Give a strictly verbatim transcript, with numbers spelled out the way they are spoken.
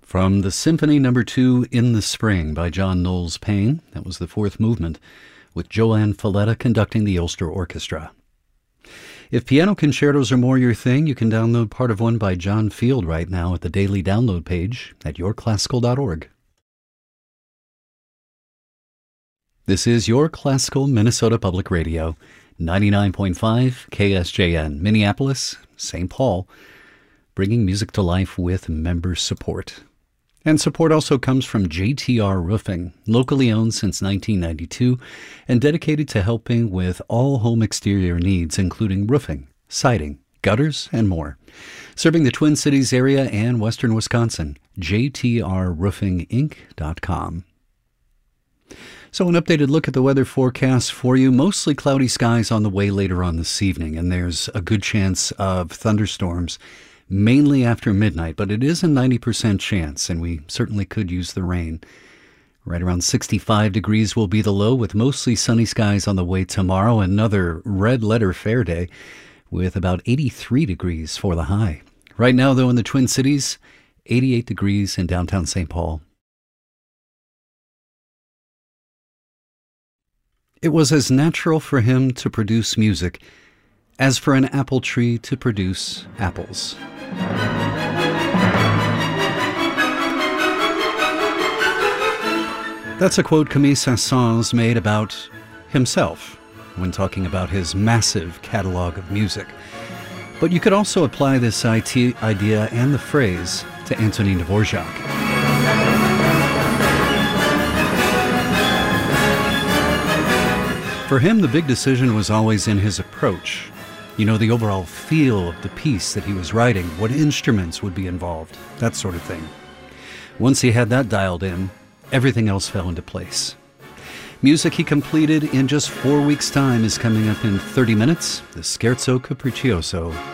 From the Symphony Number Two in the Spring by John Knowles Paine, that was the fourth movement, with Joanne Falletta conducting the Ulster Orchestra. If piano concertos are more your thing, you can download part of one by John Field right now at the daily download page at your classical dot org. This is Your Classical Minnesota Public Radio, ninety-nine point five K S J N, Minneapolis, Saint Paul, bringing music to life with member support. And support also comes from J T R Roofing, locally owned since nineteen ninety-two and dedicated to helping with all home exterior needs, including roofing, siding, gutters, and more. Serving the Twin Cities area and western Wisconsin, J T R roofing inc dot com. So an updated look at the weather forecast for you. Mostly cloudy skies on the way later on this evening, and there's a good chance of thunderstorms mainly after midnight, but it is a ninety percent chance, and we certainly could use the rain. Right around sixty-five degrees will be the low, with mostly sunny skies on the way tomorrow. Another red letter fair day with about eighty-three degrees for the high. Right now, though, in the Twin Cities, eighty-eight degrees in downtown Saint Paul. It was as natural for him to produce music as for an apple tree to produce apples. That's a quote Camille Saint-Saëns made about himself when talking about his massive catalog of music. But you could also apply this idea and the phrase to Antonin Dvorak. For him, the big decision was always in his approach. You know, the overall feel of the piece that he was writing, what instruments would be involved, that sort of thing. Once he had that dialed in, everything else fell into place. Music he completed in just four weeks' time is coming up in thirty minutes, the Scherzo Capriccioso